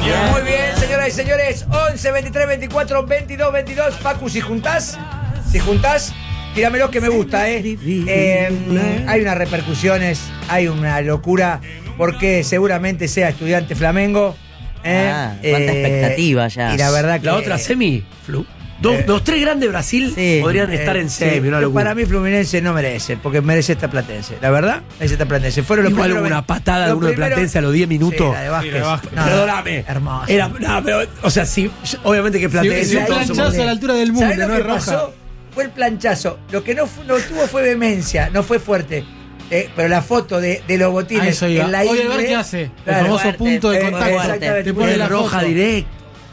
Muy bien, señoras y señores. 11, 23, 24, 22, 22. Facu, si juntás, tíramelo que me gusta, hay unas repercusiones, hay una locura, porque seguramente sea Estudiante Flamengo. Cuánta expectativa ya. Y la verdad que... La otra semi, los tres grandes de Brasil podrían estar en semi, una locura. Para mí Fluminense no merece, porque merece esta Platense. La verdad, merece esta Platense. Fueron los Igual una patada de uno de Platense a los 10 minutos. Sí, la de Vázquez. No, perdóname. Hermoso. Pero, o sea, sí, obviamente que Platense... Sí, un planchazo a la altura del mundo, no es roja. Pasó? Fue el planchazo. Lo que no tuvo fue vehemencia, no fue fuerte. Pero la foto de los botines en la Oye, el bar, ¿qué hace? El famoso punto de contacto. Te pone la roja directo.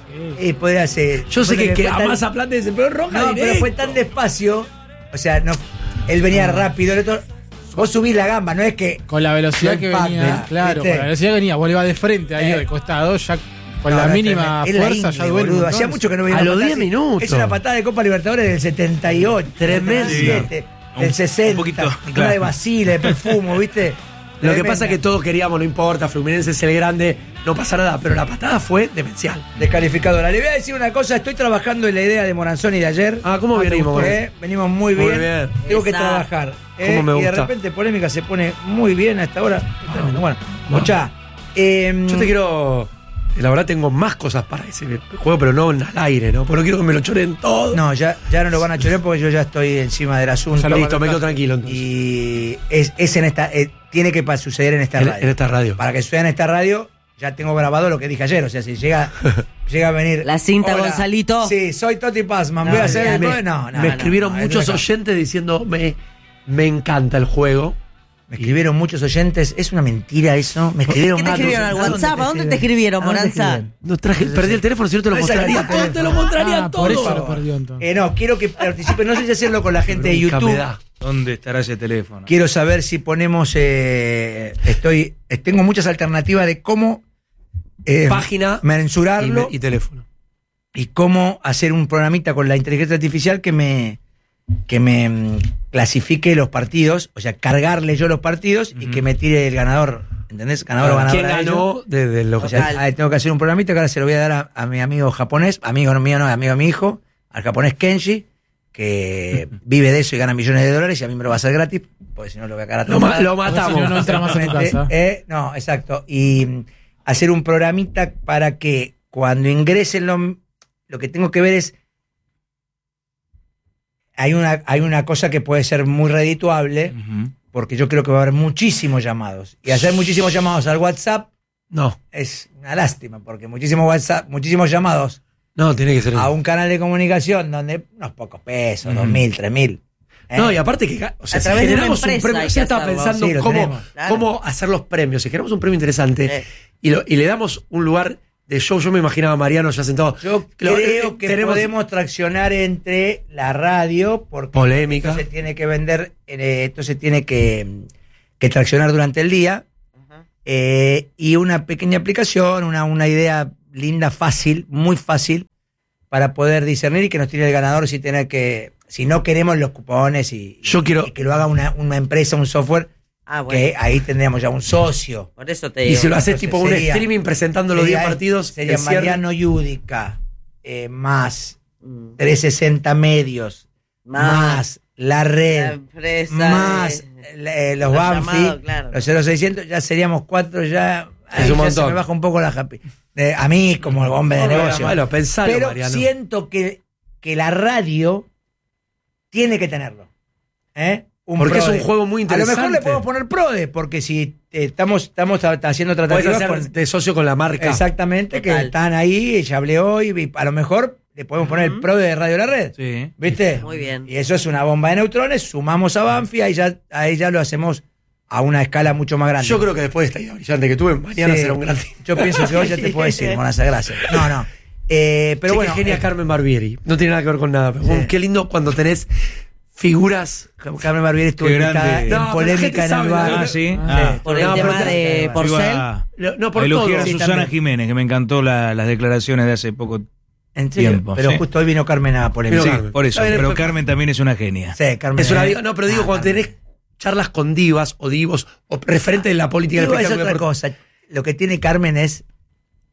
Podría ser. Yo sé que amas a Platense, pero roja no, directo. pero fue tan despacio. O sea, no, él venía rápido. El otro, vos subís la gamba, no es que. Con la velocidad que venía. Claro, ¿viste? con la velocidad que venía. Vos le ibas de frente ahí de costado, ya con la mínima fuerza ya duele. Boludo, hacía mucho que no veía a los 10 minutos. Es una patada de Copa Libertadores del 78. Tremendo. Del 60. Un poquito, Una claro. de Basile, de perfumo, ¿viste? Lo que pasa es que todos queríamos, no importa, Fluminense es el grande, no pasa nada, pero la patada fue demencial. Descalificadora. Le voy a decir una cosa, estoy trabajando en la idea de Moranzoni de ayer. ¿Cómo venimos? Venimos muy bien. Muy bien. Tengo que trabajar. ¿Cómo me y de gusta? repente polémica se pone muy bien a esta hora. Bueno, mucha. Yo te quiero... La verdad tengo más cosas para ese juego, pero no al aire, ¿no? Porque no quiero que me lo choren todo. No, ya no lo van a chorear porque yo ya estoy encima del asunto. Listo, me quedo tranquilo entonces. Y es en esta... tiene que suceder en esta radio. En esta radio. Para que suceda en esta radio, ya tengo grabado lo que dije ayer. O sea, si llega a venir... La cinta, hola, Gonzalito. Sí, soy Toti Pazman. Voy a hacer... Me escribieron muchos oyentes diciendo, me encanta el juego. Me escribieron muchos oyentes. Es una mentira eso. Me escribieron ¿Qué te escribieron al WhatsApp? ¿A dónde te escribieron, Moranza? No perdí el teléfono, si no te lo mostraría todo. Te lo mostraría todo. Por eso lo perdió entonces. No, quiero que participen. No sé si hacerlo con la gente de YouTube. ¿Dónde estará ese teléfono? Quiero saber si ponemos... tengo muchas alternativas de cómo... página mensurarlo y teléfono. Y cómo hacer un programita con la inteligencia artificial que me clasifique los partidos, o sea, cargarle yo los partidos y que me tire el ganador, ¿entendés? Ganador o ganador. ¿Quién ganó desde el local? O sea, tengo que hacer un programita que ahora se lo voy a dar a mi amigo japonés, amigo mío, no, amigo de mi hijo, al japonés Kenji, que vive de eso y gana millones de dólares y a mí me lo va a hacer gratis, porque si no lo voy a cagar a todo. Lo matamos. Si no entra más en tu casa. No, exacto. Y hacer un programita para que cuando ingresen lo que tengo que ver es... Hay una cosa que puede ser muy redituable, porque yo creo que va a haber muchísimos llamados. Y hacer muchísimos llamados al WhatsApp es una lástima, porque muchísimos llamados tiene que ser a un canal de comunicación donde unos pocos pesos, 2.000, 3.000. No, y aparte que, o sea, si generamos un premio, ya estaba pensando cómo hacer los premios. Si generamos un premio interesante y le damos un lugar de show, yo me imaginaba a Mariano ya sentado. Yo creo que podemos traccionar entre la radio, porque polémica. Esto se tiene que vender, esto se tiene que traccionar durante el día, y una pequeña aplicación, una idea linda, fácil, muy fácil, para poder discernir y que nos tire el ganador si no queremos los cupones y que lo haga una empresa, un software. Que ahí tendríamos ya un socio. Por eso te digo. Y si lo haces tipo un streaming presentando los 10 partidos. Sería Mariano Yudica, más 360 Medios, más La Red, más los Banfi, claro. Los 0600, ya seríamos 4, ya es un montón. Se me baja un poco la happy. A mí, como el hombre de negocio. Bueno, pensalo, pero Mariano. siento que la radio tiene que tenerlo. Porque es un juego muy interesante. A lo mejor le podemos poner PRODE, porque si estamos haciendo tratativas de socio con la marca. Exactamente, que están ahí, ya hablé hoy, y a lo mejor le podemos poner el PRODE de Radio La Red. Sí. ¿Viste? Muy bien. Y eso es una bomba de neutrones, sumamos a Banfi, ahí ya lo hacemos a una escala mucho más grande. Yo creo que después de esta idea brillante que tuve, mañana será un gran día. Yo pienso que hoy ya te puedo decir, Monasa, gracias. No. Pero bueno. Qué genia Carmen Barbieri. No tiene nada que ver con nada. Pero qué lindo cuando tenés figuras. Carmen Barbieri estuvo invitada en polémica en el bar. Sí. Por el tema de Porcel. Por elogiar todo. a Susana Jiménez, que me encantó las declaraciones de hace poco tiempo. Pero justo hoy vino Carmen a polémica. Sí, por eso. Pero Carmen también es una genia. Sí, Carmen. Pero digo, cuando tenés charlas con divas o divos o referentes de la política. Es otra cosa. Lo que tiene Carmen es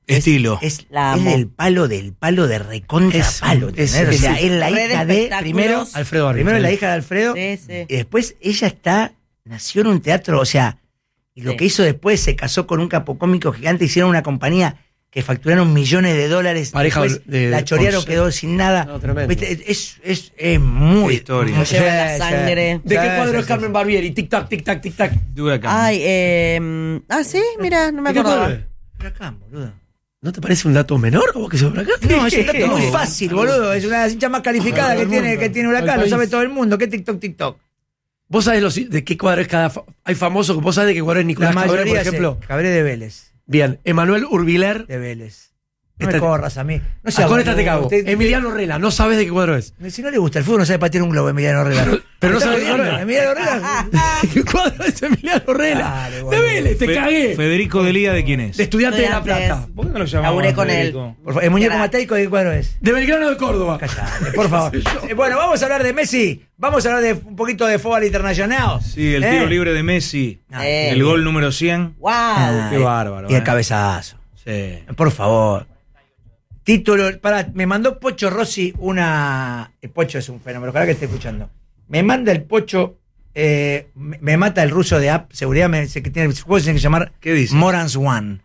Estilo. Es del palo de recontra palo. O sea, es la hija de primero Alfredo Barbie. Primero es la hija de Alfredo. Y después ella nació en un teatro, o sea, y lo que hizo después, se casó con un capocómico gigante, hicieron una compañía que facturaron millones de dólares. Pareja la chorearon, quedó sin nada. No, tremendo. Es muy historia. Lleva la sangre. ¿De qué cuadro es Carmen Barbieri? Tic-tac, tic-tac, tic-tac. Ay, sí, mira, no me acordaba. Huracán, boludo. ¿No te parece un dato menor o vos que sos Huracán? No, es un dato muy fácil, boludo. Es una de las hinchas más calificadas que tiene Huracán, lo sabe todo el mundo. ¿Qué TikTok? ¿Vos sabés de qué cuadro es cada... Hay famosos, vos sabés de qué cuadro es Nicolás Cabré, por ejemplo? Cabré de Vélez. Bien, Emanuel Urbiler. De Vélez. No me corras a mí. No sé, con esta te cago. Emiliano Rela, no sabes de qué cuadro es. Si no le gusta el fútbol, no sabe patear un globo, Emiliano Rela. Pero no sabe de qué cuadro es. Emiliano Rela. ¿Qué cuadro es Emiliano Rela? De Vélez, te cagué. Federico Delía, ¿de quién es? De Estudiantes de La Plata. ¿Por qué no lo llamamos? Laburé con él. Por favor, el muñeco mateico, ¿de qué cuadro es? De Belgrano de Córdoba. Callate, por favor. Bueno, vamos a hablar de Messi. Vamos a hablar de un poquito de fútbol internacional. Sí, el tiro libre de Messi. El gol número 100. ¡Wow! Qué bárbaro. Y el cabezazo. Sí. Por favor. Título, me mandó Pocho Rossi el Pocho es un fenómeno, ojalá que esté escuchando. Me manda el Pocho, me mata el ruso de app, seguridad, que tiene el juego, se tiene que llamar Morans One.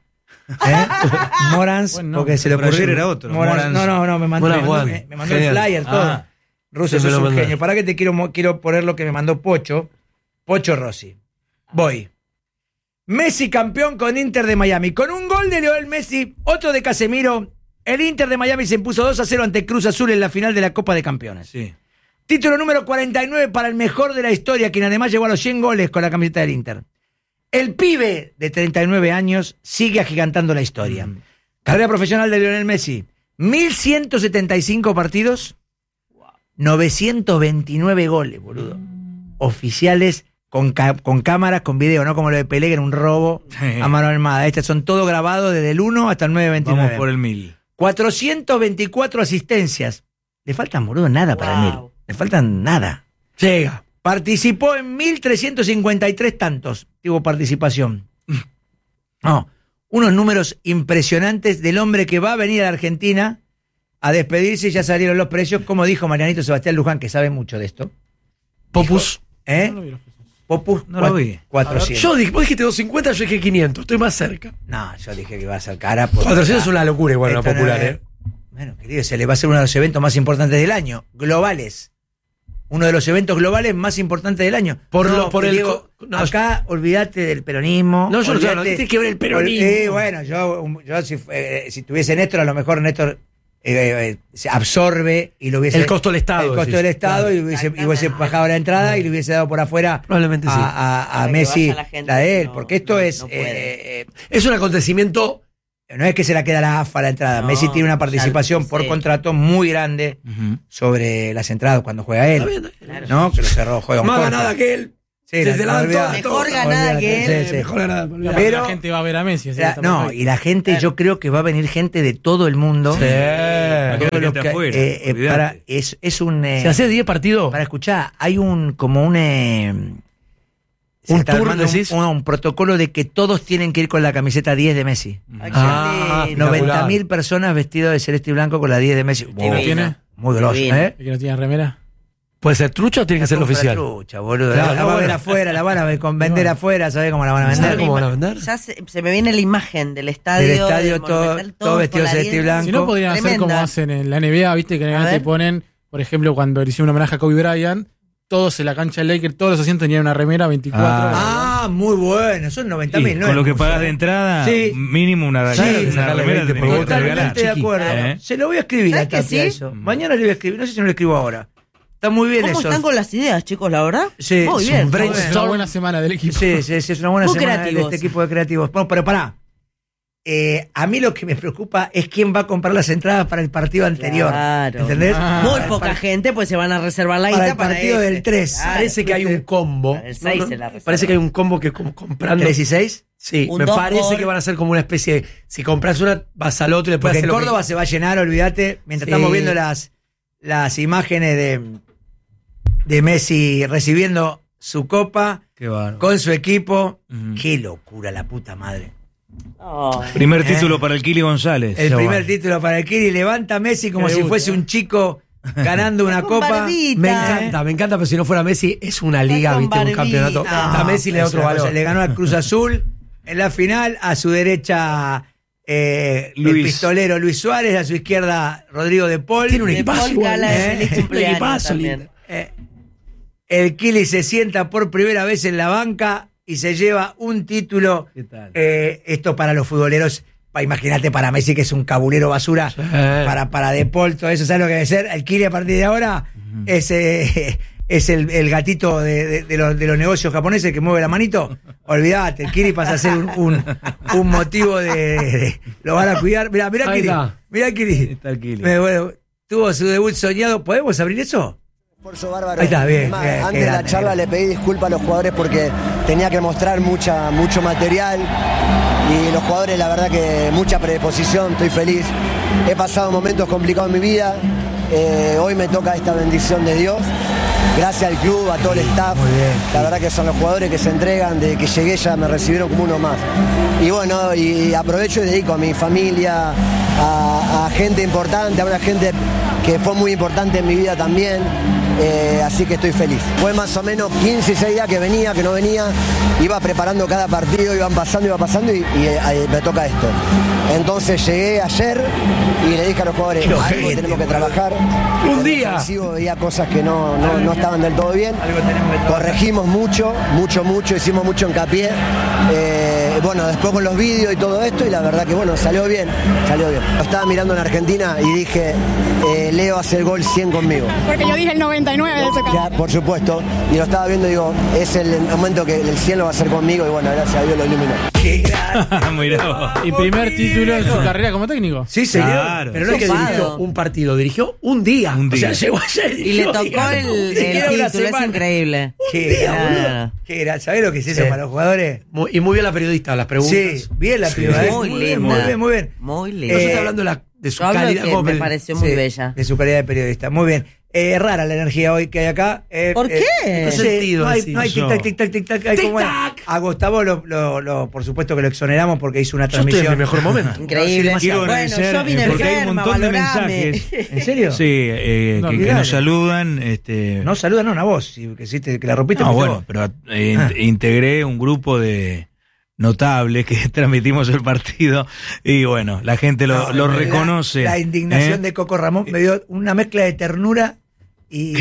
Morans, bueno, porque se le ocurrió. Ayer era otro. Morans, no, me mandó el flyer, todo. Ruso, es un genio. ¿Para qué te quiero poner lo que me mandó Pocho Rossi? Voy. Messi campeón con Inter de Miami. Con un gol de Lionel Messi, otro de Casemiro. El Inter de Miami se impuso 2-0 ante Cruz Azul en la final de la Copa de Campeones. Sí. Título número 49 para el mejor de la historia, quien además llegó a los 100 goles con la camiseta del Inter. El pibe de 39 años sigue agigantando la historia. Carrera profesional de Lionel Messi. 1.175 partidos, 929 goles, boludo. Oficiales con cámaras, con video, no como lo de Pelé, que era un robo a mano armada. Estos son todos grabados desde el 1 hasta el 9.29. Vamos por el 1000. 424 asistencias. Le faltan, boludo, nada para el 1000. Le faltan nada. Llega. Participó en 1.353 tantos. Tuvo participación. No, unos números impresionantes del hombre que va a venir a la Argentina a despedirse. Ya salieron los precios, como dijo Marianito Sebastián Luján, que sabe mucho de esto. Popus. Popus, no lo vi. 400. Vos dijiste 250, yo dije 500. Estoy más cerca. No, yo dije que iba a ser cara. 400 es una locura igual, una popular, Bueno, querido, se le va a hacer uno de los eventos más importantes del año. Globales. Uno de los eventos globales más importantes del año. Acá, olvídate del peronismo. No, yo no tienes que ver el peronismo. Bueno, yo si tuviese Néstor, a lo mejor Néstor se absorbe y lo hubiese... El costo del Estado. El costo del Estado, claro. y hubiese bajado la entrada y le hubiese dado por afuera probablemente a Messi la de él. Porque esto es un acontecimiento... No es que se la queda la AFA la entrada. Messi tiene una participación por contrato muy grande sobre las entradas cuando juega él. Claro. ¿No? Que lo cerró, juega más ganada que él. Sí, mejor ganada que él. Sí. Mejor ganada. Pero la gente va a ver a Messi. Y la gente, yo creo que va a venir gente de todo el mundo. Sí. Es un... ¿Se hace 10 partidos? Para escuchar, hay un tour, un protocolo de que todos tienen que ir con la camiseta 10 de Messi. 90.000 personas vestidas de celeste y blanco con la 10 de Messi. ¿Quién no tiene? Muy grosso, ¿eh? ¿Y que no tiene remera? ¿Puede ser trucha o tiene que ser oficial? Trucha, boludo. Claro, la van a ver afuera, la van a vender afuera, ¿sabés cómo la van a vender? ¿Cómo van a vender? Ya se me viene la imagen del estadio. Todo vestido de celeste y blanco. Si no, podrían hacer como hacen en la NBA, viste, que generalmente ponen, por ejemplo, cuando le hicieron un homenaje a Kobe Bryant, todos en la cancha del Lakers, todos los asientos tenían una remera 24. Muy bueno, son 90.000. ¿No? Con lo que pagas de entrada, mínimo una remera te totalmente de acuerdo. Se lo voy a escribir a Tapia eso. Mañana le voy a escribir, no sé si no lo escribo ahora. Está muy bien eso. ¿Cómo están con las ideas, chicos, la verdad? Sí, muy bien. Es una buena semana del equipo. Sí, es una buena semana de este equipo de creativos. Bueno, pero pará. A mí lo que me preocupa es quién va a comprar las entradas para el partido anterior. Claro. ¿Entendés? Muy poca gente, pues se van a reservar la para el partido del 3. Claro, parece que hay un combo. Para el 6 se la reserva. Parece que hay un combo que comprando. ¿3 y 6? Sí, me parece que van a ser como una especie de. Si compras una, vas al otro y después. Porque en Córdoba se va a llenar, olvídate. Mientras estamos viendo las imágenes de Messi recibiendo su copa con su equipo. Qué locura, la puta madre. Primer título para el Kili González. El primer título para el Kili. Levanta Messi como si fuese un chico ganando una copa. Me encanta, pero si no fuera Messi, es una liga, ¿viste? Un campeonato. A Messi le da otro valor. Le ganó al Cruz Azul en la final, a su derecha el pistolero Luis Suárez, a su izquierda Rodrigo de Paul. Tiene un equipazo. El Kili se sienta por primera vez en la banca y se lleva un título. ¿Qué tal? Esto para los futboleros, imagínate para Messi, que es un cabulero basura, para De Paul, todo eso, ¿sabes lo que debe ser? El Kili a partir de ahora es el gatito de los negocios japoneses que mueve la manito. Olvídate, el Kili pasa a ser un motivo de lo van a cuidar. Mirá Kili. Mirá Kili. Está el Kili. Bueno, tuvo su debut soñado. ¿Podemos abrir eso? Esfuerzo bárbaro. Ahí está, bien. Antes de la charla le pedí disculpas a los jugadores porque tenía que mostrar mucho material y los jugadores, la verdad que mucha predisposición, estoy feliz. He pasado momentos complicados en mi vida, hoy me toca esta bendición de Dios. Gracias al club, a todo el staff. La verdad que son los jugadores que se entregan, de que llegué ya me recibieron como uno más. Y bueno, y aprovecho y dedico a mi familia, a gente importante, a una gente que fue muy importante en mi vida también. Así que estoy feliz. Fue más o menos 15, 16 días que no venía, iba preparando cada partido, iba pasando y me toca esto. Entonces llegué ayer y le dije a los jugadores, algo tenemos que trabajar. Un día. Veía cosas que no estaban del todo bien. Corregimos mucho, hicimos mucho hincapié. Bueno, después con los vídeos y todo esto, y la verdad que bueno, salió bien. Lo estaba mirando en Argentina y dije, Leo hace el gol 100 conmigo. Porque yo dije el 99 de ese ya, por supuesto, y lo estaba viendo y digo, es el momento que el 100 lo va a hacer conmigo, y bueno, gracias a Dios lo iluminó. Y primer título en su carrera como técnico. Sí, señor. Claro. Pero no es que dirigió un partido, dirigió un día. O sea, llegó ayer y le tocó el título, es increíble. ¿Sabés lo que es eso para los jugadores? Y muy bien la periodista, las preguntas. Sí, bien la periodista. Muy linda. Muy bien. Muy linda. No, yo estoy hablando de su calidad. Me pareció muy bella. De su calidad de periodista. Muy bien. Rara la energía hoy que hay acá. ¿Por qué? ¿Qué sentido? No hay tic-tac. A Gustavo por supuesto que lo exoneramos porque hizo una transmisión. Yo estoy en mi mejor momento. Increíble. Quiero agradecer yo vine porque hay un enferma, montón de valorame. mensajes. ¿En serio? Sí, que nos saludan. No saludan a vos, que la rompiste. No, bueno, pero integré un grupo de notables que transmitimos el partido y bueno, la gente lo reconoce. La indignación de Coco Ramón me dio una mezcla de ternura y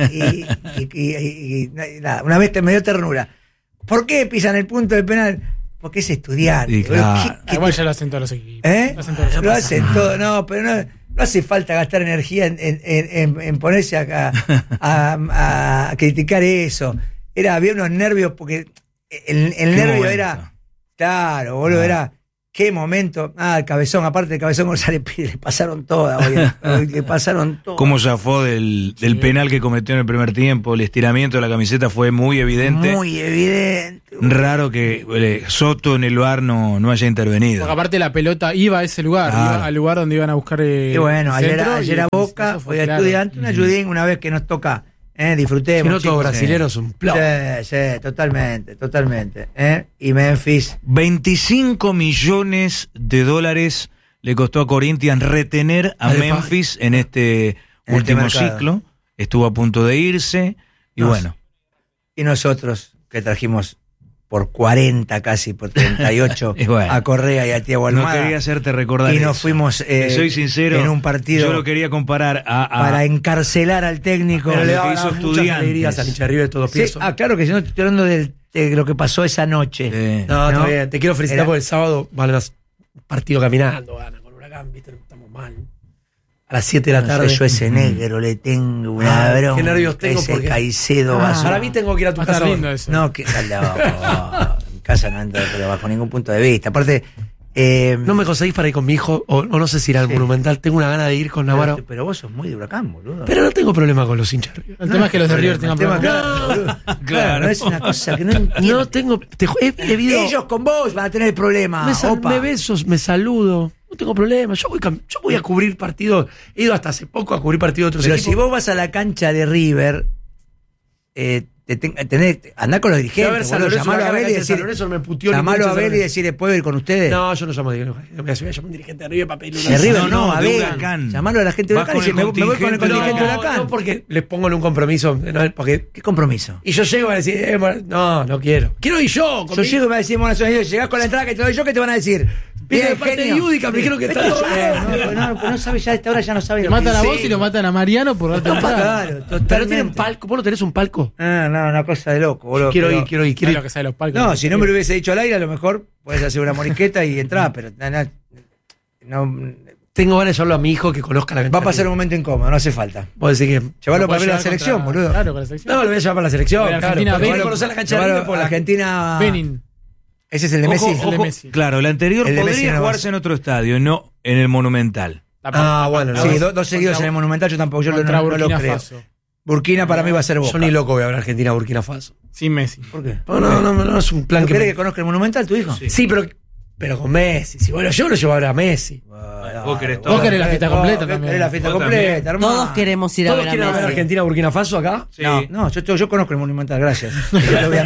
nada, una vez me dio ternura. ¿Por qué pisan el punto de penal? Porque es estudiante. Sí, claro. Igual ya lo hacen todos los equipos. Lo hacen todo, no, pero no hace falta gastar energía en ponerse a criticar eso. Había unos nervios porque el nervio momento era. Claro, boludo, era. Qué momento. El Cabezón, aparte del Cabezón González, le pasaron todas, le pasaron todas. Cómo zafó del penal que cometió en el primer tiempo, el estiramiento de la camiseta fue muy evidente. Muy evidente. Raro que Soto en el VAR no haya intervenido. Porque aparte la pelota iba a ese lugar, iba al lugar donde iban a buscar y bueno, ayer a Boca, fue claro. Estudiante, un ayudín, una vez que nos toca. Disfrutemos. Si no, todos brasileños son plomo. Sí, totalmente. Y Memphis. $25 millones le costó a Corinthians retener a Memphis en este último ciclo. Estuvo a punto de irse. Y bueno. Y nosotros, que trajimos por 40 casi, por 38 bueno, a Correa y a Thiago Almada. No quería hacerte recordar y nos fuimos soy sincero, en un partido. Yo lo quería comparar para encarcelar al técnico. Pero le daba muchas alegrías a hincha River de todos pies. Claro que si no estoy hablando de lo que pasó esa noche. No, está bien. Te quiero felicitar porque el sábado van a partido caminando, ganan con Huracán, viste, estamos mal. A las 7 de la tarde. Yo ese negro le tengo una bronca. Qué nervios tengo ese porque Caicedo para mí tengo que ir a tu casa. No, que en casa no ando, pero bajo ningún punto de vista. Aparte, no me conseguís para ir con mi hijo, o no sé si ir al Monumental. Tengo una gana de ir con Navarro. Pero vos sos muy de Huracán, boludo. Pero no tengo problema con los hinchas. El tema es que los de River tengan problemas. Claro, no es una cosa que no entiendo. No tengo. Ellos con vos van a tener problemas. Me beso, me saludo. No tengo problema. Yo voy a cubrir partidos. He ido hasta hace poco a cubrir partidos de otros equipos. Pero si vos vas a la cancha de River, andá con los dirigentes, llamalo a Abel y decirle, ¿puedo ir con ustedes? No, yo no llamo dirigente. Me llamo un dirigente de River para pedirle una... De River no, a Huracán. Llamalo a la gente de Huracán y dice, me voy con el contingente de Huracán. No, porque les pongo en un compromiso. ¿Qué compromiso? Y yo llego a decir, no quiero. Quiero ir yo. Yo llego y me va a decir, llegás con la entrada que te doy yo, ¿qué te van a decir? Viene de parte de Yudica, me dijeron que está. No sabe ya, a esta hora ya no sabe. Te matan a vos y lo matan a Mariano por darte un Claro, pero tienen palco. ¿Vos no tenés un palco? No, una cosa de loco, boludo. Quiero ir. Lo que sabe los palcos. No, si no me lo hubiese dicho al aire, a lo mejor puedes hacer una morisqueta y entrar, pero no. Tengo ganas de llevarlo a mi hijo que conozca la cancha. Va a pasar un momento incómodo, no hace falta. Vos decís que. Llevarlo para ver la selección, boludo. Claro, para la selección. No, lo voy a llevar para la selección. Argentina, claro. Conocer la cancha de por la Argentina. Benin. Ese es el de Messi. Claro, el anterior podría jugarse en otro estadio, no en el Monumental. Bueno. Sí, dos seguidos en el Monumental, yo tampoco, yo no lo creo. Burkina para mí va a ser Boca. Yo ni loco voy a ver Argentina-Burkina Faso. Sin Messi. ¿Por qué? No, es un plan que... ¿Querés que conozca el Monumental tu hijo? Sí, pero con Messi. Si bueno, yo lo llevo a ver a Messi. Vos querés la fiesta completa también. Querés la fiesta completa, hermano. Todos queremos ir a ver a Messi. ¿Todos quieren ver Argentina-Burkina Faso acá? Sí. No, yo conozco el Monumental, gracias. Yo lo voy a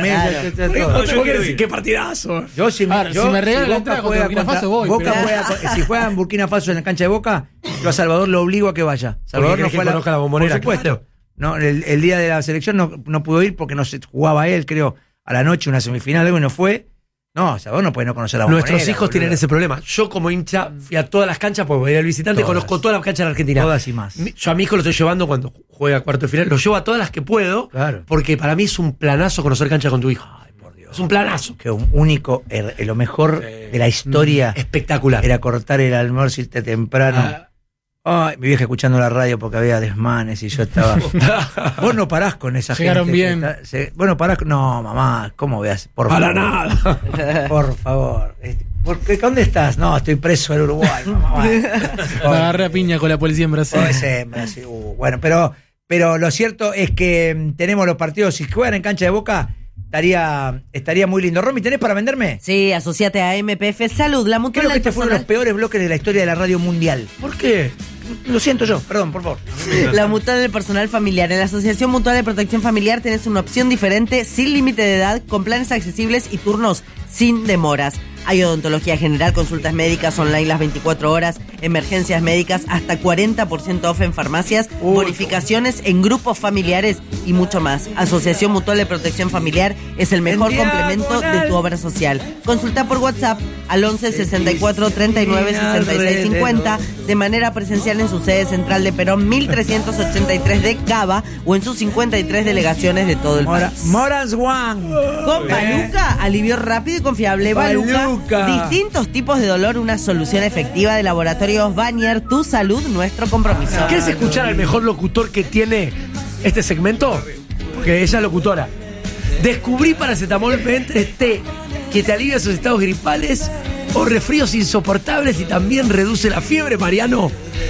Messi. ¡Qué partidazo! Si me regalan la entrada contra Burkina Faso voy. Si juega en Burkina Faso en la cancha de Boca, yo a Salvador lo obligo a que vaya. Salvador no fue a la Bombonera. Por supuesto. No, el día de la selección no pudo ir porque no se jugaba él, creo, a la noche, una semifinal, algo y no fue. No, Salvador no puede no conocer la Bombonera. Nuestros hijos tienen ese problema. Yo como hincha fui a todas las canchas porque voy a ir al visitante, conozco todas las canchas de la Argentina. Todas y más. Yo a mi hijo lo estoy llevando cuando juega cuarto de final, lo llevo a todas las que puedo, claro. Porque para mí es un planazo conocer cancha con tu hijo. Ay, por Dios. Es un planazo. Que un único, lo mejor de la historia. Espectacular. Era cortar el almuerzo, irte temprano. Ay, mi vieja escuchando la radio porque había desmanes y yo estaba. Vos no parás con esa Llegaron gente. Llegaron bien. Vos no parás. No, mamá, ¿cómo veas? Por para favor. Nada. Por favor. ¿Dónde estás? No, estoy preso en Uruguay, mamá. Me agarré a piña con la policía en Brasil. Bueno, pero lo cierto es que tenemos los partidos. Si juegan en cancha de Boca, estaría muy lindo. Romy, ¿tenés para venderme? Sí, asociate a MPF Salud, la mutual. Creo que este fue uno de los peores bloques de la historia de la radio mundial. ¿Por qué? Lo siento yo, perdón, por favor. La mutual del personal familiar. En la Asociación Mutual de Protección Familiar tenés una opción diferente, sin límite de edad, con planes accesibles y turnos sin demoras. Hay odontología general, consultas médicas online las 24 horas, emergencias médicas, hasta 40% off en farmacias, bonificaciones en grupos familiares y mucho más. Asociación Mutual de Protección Familiar es el mejor complemento de tu obra social. Consulta por WhatsApp al 11 64 39 66 50 de manera presencial en su sede central de Perón 1383 de Cava o en sus 53 delegaciones de todo el país. Morans One. Con Baluca, alivio rápido y confiable. Baluca. Distintos tipos de dolor, una solución efectiva de Laboratorios Banier. Tu salud, nuestro compromiso. ¿Quieres escuchar al mejor locutor que tiene este segmento? Porque ella es locutora. Descubrí paracetamol B3T, que te alivia sus estados gripales o resfríos insoportables y también reduce la fiebre, Mariano.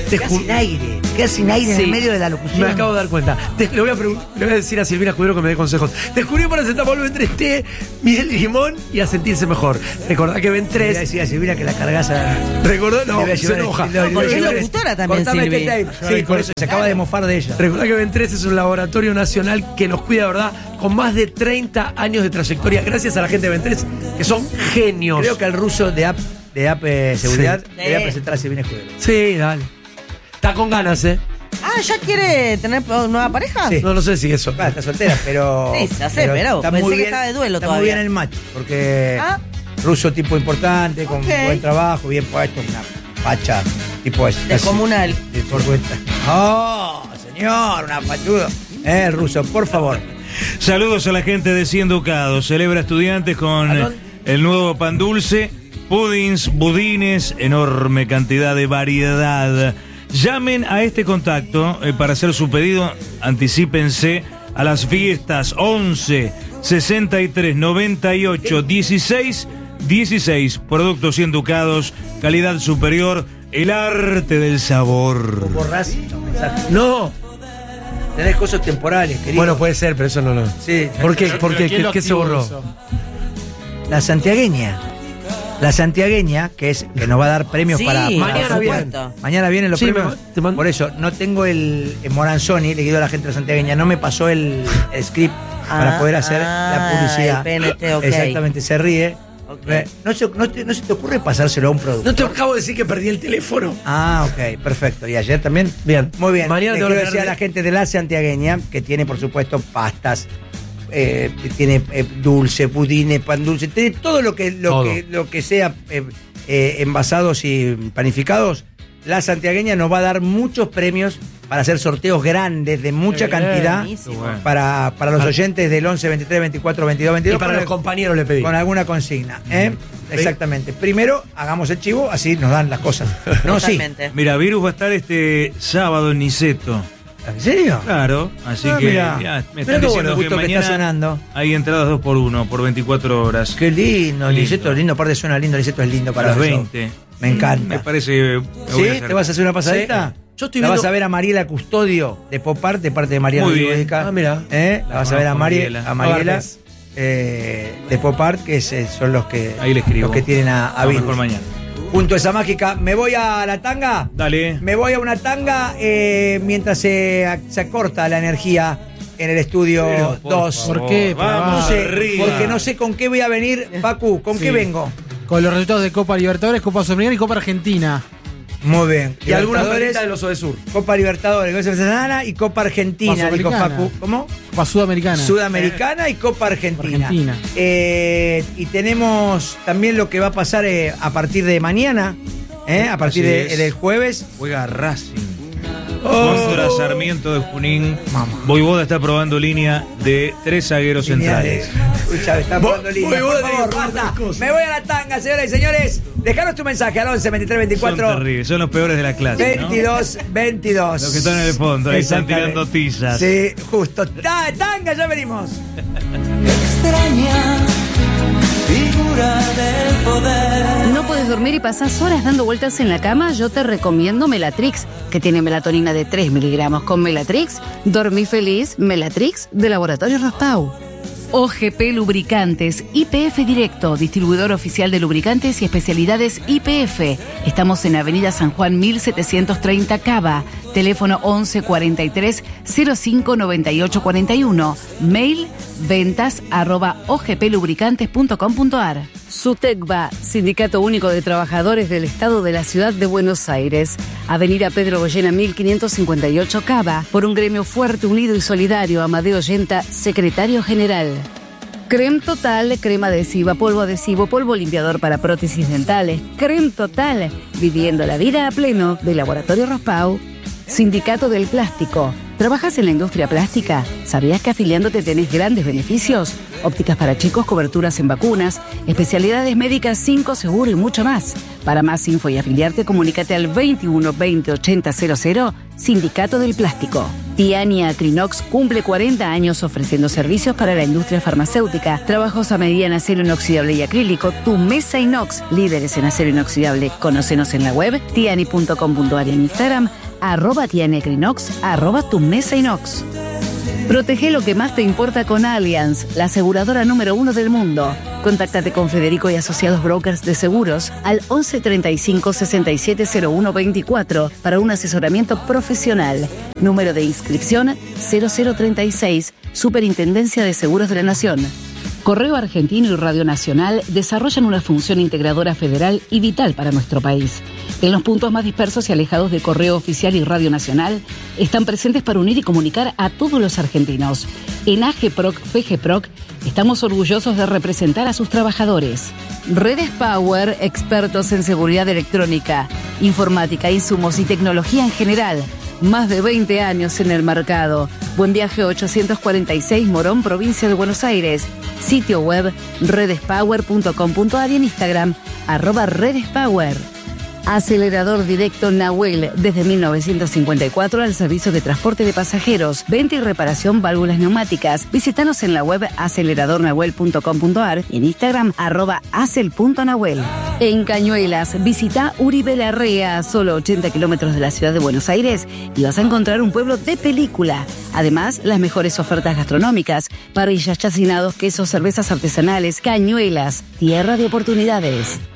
Queda sin aire en el medio de la locución. Me acabo de dar cuenta. Le voy a decir a Silvina Escudero que me dé consejos. Descubrí paracetamol B3T, miel y limón y a sentirse mejor. Recordá que Ben3. Le voy a decir a Silvina que la cargas a... Recordá, no, se enoja. Porque es locutora también, Silvi. Sí, por eso se acaba de mofar de ella. Recordá que Ben3 es un laboratorio nacional que nos cuida, de verdad, con más de 30 años de trayectoria, gracias a la gente de Ben3, que son genios. Creo que el ruso de App Seguridad debería presentar a Silvina Escudero. Sí, dale. Está con ganas, ¿eh? ¿Ya quiere tener nueva pareja? Sí. No sé si eso. Está soltera, pero... Sí, se hace, pero pensé que estaba de duelo está todavía. Muy bien el match, porque ruso tipo importante, con buen trabajo, bien puesto, una facha tipo ese. Descomunal. Por cuenta. ¡Oh, señor! Una fachudo. El ruso, por favor. Saludos a la gente de Cien Ducados. Celebra estudiantes con el nuevo pan dulce, pudins, budines, enorme cantidad de variedad. Llamen a este contacto para hacer su pedido. Anticípense a las fiestas 11 63 98 16 16. Productos Cien Ducados, calidad superior, el arte del sabor. ¿Borrás? No. Tenés cosas temporales, querido. Bueno, puede ser, pero eso no. Sí. ¿Por qué? ¿Qué se borró? La santiagueña. La santiagueña, que nos va a dar premios para mañana vienen los premios. Por eso, no tengo el Moranzoni, le digo a la gente de la santiagueña, no me pasó el script para poder hacer la publicidad. El PNT, ok. Exactamente, se ríe. Okay. ¿No se te ocurre pasárselo a un productor? No te acabo de decir que perdí el teléfono. Ah, ok, perfecto. ¿Y ayer también? Bien. Muy bien. Mañana le te quiero voy a decir a la gente de la santiagueña, que tiene, por supuesto, pastas, tiene dulce, pudines, pan dulce, tiene todo lo que sea envasados y panificados. La santiagueña nos va a dar muchos premios para hacer sorteos grandes de mucha cantidad para los oyentes del 11, 23, 24, 22, 22. Y para los compañeros le pedí. Con alguna consigna. Exactamente. Primero, hagamos el chivo, así nos dan las cosas. No, sí. Mira, Virus va a estar este sábado en Niceto. ¿En serio? Claro, así que mirá. ya, me están diciendo que que mañana está sonando. hay entradas 2x1 por 24 horas. Qué lindo, Niceto es lindo, aparte suena lindo, Niceto es lindo para las los 20. Me encanta. Me parece. ¿Sí? ¿Te vas a hacer una pasadita? Sí. Yo estoy la viendo... vas a ver a Mariela Custodio de Pop Art, de parte de Mariela. Muy bien. Ah, mira. La vas a ver a Mariela Vargas. De Pop Art, que son los que, ahí le escribo. los que tienen a Virus. Virus. Por mañana. Junto a esa mágica, me voy a la tanga. Dale. Me voy a una tanga mientras se acorta la energía en el estudio 2. ¿Por qué? Vamos No sé, arriba. porque no sé con qué voy a venir, Facu. ¿Con qué vengo? Con los resultados de Copa Libertadores, Copa Sudamericana y Copa Argentina. Muy bien. Y algunas Libertadores, perlitas del Oso de Sur. Copa Libertadores, Copa Sudamericana y Copa Argentina, Copa dijo Sudamericana. Facu. ¿Cómo? Copa Sudamericana. Sudamericana y Copa Argentina. Argentina. Y tenemos también lo que va a pasar a partir de mañana, a partir del jueves. Juega Racing contra Sarmiento de Junín. Voivoda está probando línea de 3 zagueros centrales. Escucha, está probando línea. Voivoda Por favor, tiene que basta. cosas. Me voy a la tanga, señoras y señores. Dejaros tu mensaje al 11 23 24 Son terribles, son los peores de la clase, ¿no? 22 22. Los que están en el fondo, ahí están Exactamente. tirando tizas. Sí, justo. Tanga, ya venimos. Extraña figura del poder. ¿No puedes dormir y pasás horas dando vueltas en la cama? Yo te recomiendo Melatrix, que tiene melatonina de 3 miligramos. Con Melatrix, dormí feliz. Melatrix, de Laboratorio Raspau. OGP Lubricantes, IPF Directo, distribuidor oficial de lubricantes y especialidades IPF. Estamos en Avenida San Juan 1730 Cava. Teléfono 11 43 05 98 41. Mail ventas@ogplubricantes.com.ar. SUTECBA, Sindicato Único de Trabajadores del Estado de la Ciudad de Buenos Aires. Avenida Pedro Goyena 1558 Cava. Por un gremio fuerte, unido y solidario. Amadeo Yenta, secretario general. Creme Total, crema adhesiva, polvo limpiador para prótesis dentales. Creme Total, viviendo la vida a pleno, de Laboratorio Raspau. Sindicato del Plástico. ¿Trabajas en la industria plástica? ¿Sabías que afiliándote tenés grandes beneficios? Ópticas para chicos, coberturas en vacunas, especialidades médicas 5 seguro y mucho más. Para más info y afiliarte, comunícate al 21 20 80 00, Sindicato del Plástico. Tiani Acrinox cumple 40 años ofreciendo servicios para la industria farmacéutica, trabajos a medida en acero inoxidable y acrílico, tu mesa inox, líderes en acero inoxidable. Conócenos en la web, tiani.com.ar y en Instagram, @tianiacrinox, @tu mesa inox. Protege lo que más te importa con Allianz, la aseguradora número 1 del mundo. Contáctate con Federico y Asociados Brokers de Seguros al 11 35 67 01 24 para un asesoramiento profesional. Número de inscripción 0036, Superintendencia de Seguros de la Nación. Correo Argentino y Radio Nacional desarrollan una función integradora federal y vital para nuestro país. En los puntos más dispersos y alejados de Correo Oficial y Radio Nacional, están presentes para unir y comunicar a todos los argentinos. En AGPROC, FGPROC, estamos orgullosos de representar a sus trabajadores. Redes Power, expertos en seguridad electrónica, informática, insumos y tecnología en general. Más de 20 años en el mercado. Buen Viaje 846 Morón, provincia de Buenos Aires. Sitio web redespower.com.ar y en Instagram @redespower. Acelerador directo Nahuel, desde 1954 al servicio de transporte de pasajeros, venta y reparación válvulas neumáticas. Visítanos en la web aceleradornahuel.com.ar y en Instagram @acel.nahuel. En Cañuelas, visita Uribe Larrea, solo 80 kilómetros de la ciudad de Buenos Aires, y vas a encontrar un pueblo de película. Además, las mejores ofertas gastronómicas, parrillas, chacinados, quesos, cervezas artesanales. Cañuelas, tierra de oportunidades.